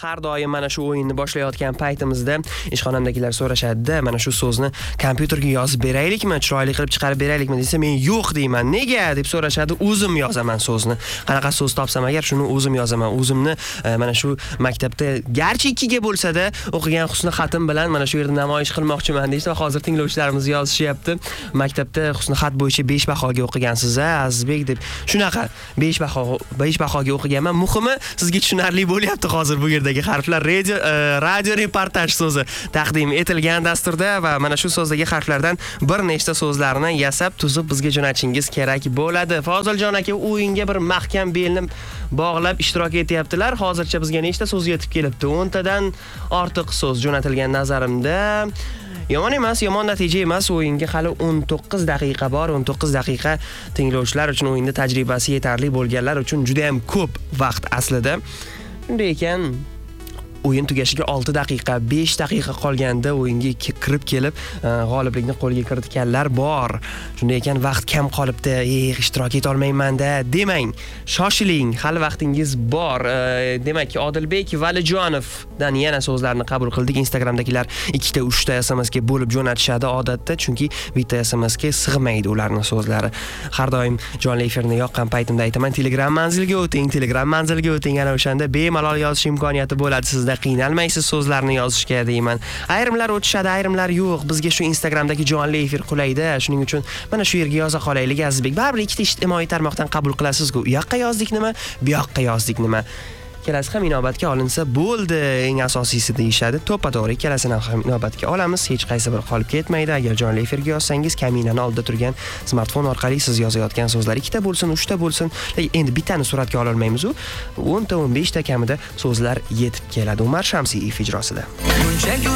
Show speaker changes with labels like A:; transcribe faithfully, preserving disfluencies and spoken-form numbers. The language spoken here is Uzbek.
A: har doim mana shu o'yinni boshlayotgan paytimizda ishxonamdagilar so'rashadi-da, mana shu so'zni kompyuterga yozib beraylikmi, chiroyli qilib chiqarib beraylikmi desa, men yo'q deyman. Nega deb so'rashadi. O'zim yozaman so'zni. Qanaqa so'z topsam agar shuni o'zim yozaman. O'zimni mana shu maktabda garchi ikkiga bo'lsa-da o'qigan husni xatim bilan mana shu yerda namoyish qilmoqchiman deydi va hozir tinglovchilarimiz yozishyapti. Maktabda husni xat bo'yicha besh bahoga o'qigansiz-a, Azizbek deb. Shunaqa besh baho besh bahoga o'qiganman. Muhimi sizga tushunarli bo'lyapti hozir bu yerdagi harflar. Radio radio reportaj so'zi taqdim etilgan dasturda va mana shu so'zdagi harflardan bir nechta so'zlarni yasab, tuzib bizga jo'natishingiz kerak bo'ladi. Foziljon aka o'yinga bir mahkam belni bog'lab ishtirok etyaptilar. Hozircha bizga nechta so'z yetib kelibdi? o'n tadan ortiq so'z jo'natilgan nazarimda. Yomon emas, yomon natija emas. O'yinga hali o'n to'qqiz daqiqa bor. o'n to'qqiz daqiqa tinglovchilar uchun o'yinda tajribasi yetarli bo'lganlar uchun juda ham ko'p vaqt aslida. Shunday ekan, o'yin tugashiga olti daqiqa, besh daqiqa qolganda o'yinga kirib kelib, g'oliblikni qo'lga kiritganlar bor. Shunday ekan, vaqt kam qolibdi, "Ey, ishtirok eta olmayman-da" demang. Shoshiling, hali vaqtingiz bor. Demak, Odilbek Valijonovdan yana so'zlarni qabul qildik. Instagramdagilar ikkita, uchta S M S ga bo'lib jo'natishadi odatda, chunki bitta S M S ga sig'maydi ularning so'zlari. Har doim jonli efirni yoqqan paytimda aytaman, Telegram manzilga o'ting, Telegram manzilga o'ting, ana o'shanda bemalol yozish imkoniyati bo'ladi sizda. Qiynalmaysiz so'zlarni yozishga deyman. Ayrimlar o'tishadi, ayrimlar yo'q. Bizga shu Instagramdagi jonli efir qulaydi. Shuning uchun mana shu yerga yoza qolaylik Azizbek. Baribir ikkita ijtimoiy tarmoqdan qabul qilasiz-ku. U yoqqa yozdik nima, bu yoqqa yozdik nima. Ikkalasi ham inobatga olinsa bo'ldi, eng asosiysi deyishadi. To'ppa-to'g'ri ikkalasini ham inobatga olamiz. Hech qaysi biri qolib ketmaydi. Agar jonli efirga yozsangiz, kaminani oldida turgan smartfon orqali siz yozayotgan so'zlar ikkita bo'lsin, uchta bo'lsin, endi bittani suratga ola olmaymiz-ku. o'n ta o'n besh ta kamida so'zlar yetib keladi. Umar Shamsiyev ijrosida.